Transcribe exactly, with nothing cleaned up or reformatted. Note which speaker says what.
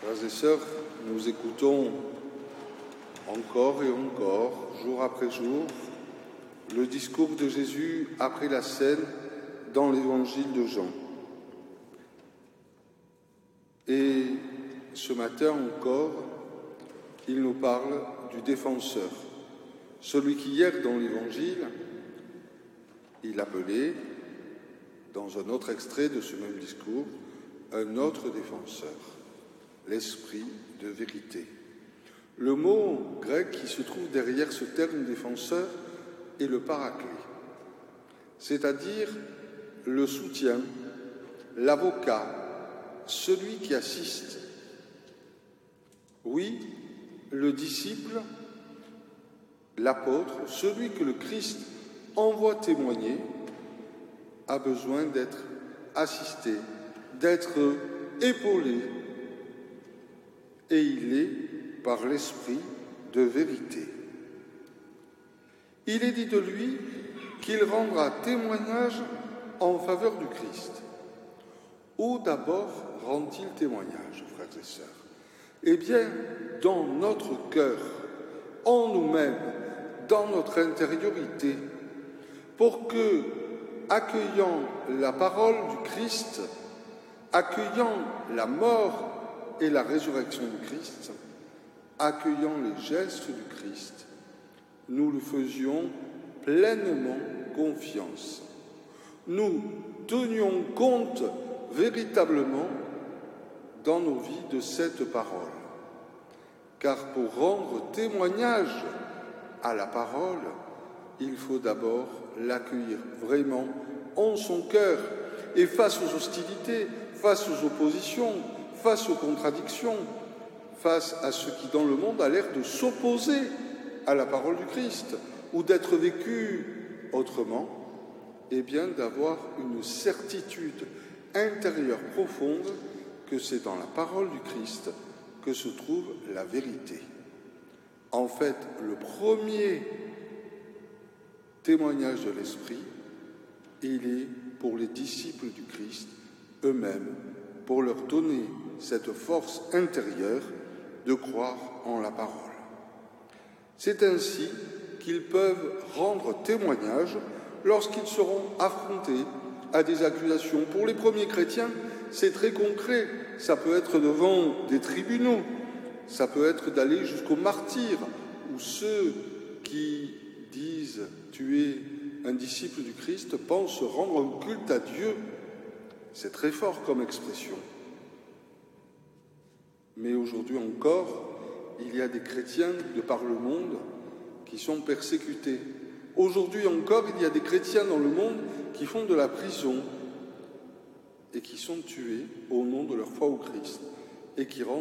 Speaker 1: Frères et sœurs, nous écoutons encore et encore, jour après jour, le discours de Jésus après la scène dans l'évangile de Jean. Et ce matin encore, il nous parle du défenseur, celui qui hier dans l'évangile, il appelait, dans un autre extrait de ce même discours, un autre défenseur, l'esprit de vérité. Le mot grec qui se trouve derrière ce terme défenseur est le paraclet, c'est-à-dire le soutien, l'avocat, celui qui assiste. Oui, le disciple, l'apôtre, celui que le Christ envoie témoigner, a besoin d'être assisté, d'être épaulé, et il est par l'esprit de vérité. Il est dit de lui qu'il rendra témoignage en faveur du Christ. Où d'abord rend-il témoignage, frères et sœurs? Eh bien, dans notre cœur, en nous-mêmes, dans notre intériorité, pour que, accueillant la parole du Christ, accueillant la mort et la résurrection du Christ, accueillant les gestes du Christ, nous le faisions pleinement confiance. Nous tenions compte véritablement dans nos vies de cette parole. Car pour rendre témoignage à la parole, il faut d'abord l'accueillir vraiment en son cœur. Et face aux hostilités, face aux oppositions, face aux contradictions, face à ce qui dans le monde a l'air de s'opposer à la parole du Christ ou d'être vécu autrement, eh bien d'avoir une certitude intérieure profonde que c'est dans la parole du Christ que se trouve la vérité. En fait, le premier témoignage de l'Esprit, il est pour les disciples du Christ eux-mêmes, pour leur donner cette force intérieure de croire en la parole. C'est ainsi qu'ils peuvent rendre témoignage lorsqu'ils seront affrontés à des accusations. Pour les premiers chrétiens, c'est très concret. Ça peut être devant des tribunaux, ça peut être d'aller jusqu'au martyre, où ceux qui disent « tu es un disciple du Christ » pensent rendre un culte à Dieu. C'est très fort comme expression. Mais aujourd'hui encore, il y a des chrétiens de par le monde qui sont persécutés. Aujourd'hui encore, il y a des chrétiens dans le monde qui font de la prison et qui sont tués au nom de leur foi au Christ et qui rendent